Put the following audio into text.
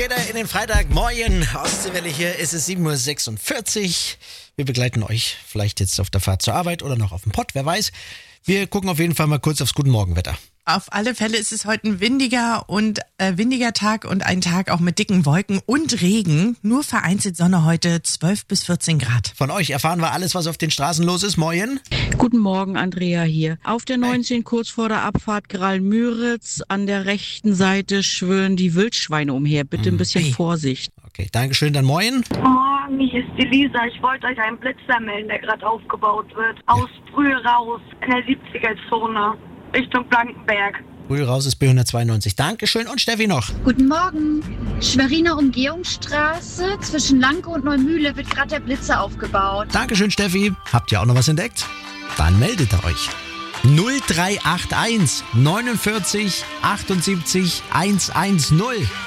geht er in den Freitagmorgen. Ostseewelle hier, ist es 7.46 Uhr. Wir begleiten euch vielleicht jetzt auf der Fahrt zur Arbeit oder noch auf dem Pott, wer weiß. Wir gucken auf jeden Fall mal kurz aufs Guten Morgen-Wetter. Auf alle Fälle ist es heute ein windiger Tag und ein Tag auch mit dicken Wolken und Regen. Nur vereinzelt Sonne heute, 12 bis 14 Grad. Von euch erfahren wir alles, was auf den Straßen los ist. Moin. Guten Morgen, Andrea hier. Auf der 19 kurz vor der Abfahrt Graal-Müritz an der rechten Seite schwören die Wildschweine umher. Bitte ein bisschen Vorsicht. Okay, Dankeschön, dann moin. Morgen, hier ist die Lisa. Ich wollte euch einen Blitzer melden, der gerade aufgebaut wird. Aus Brühl raus, in der 70er-Zone, Richtung Blankenberg. Brühl raus ist B192. Dankeschön und Steffi noch. Guten Morgen. Schweriner Umgehungsstraße zwischen Lanke und Neumühle wird gerade der Blitzer aufgebaut. Dankeschön, Steffi. Habt ihr auch noch was entdeckt? Dann meldet ihr euch. 0381 49 78 110.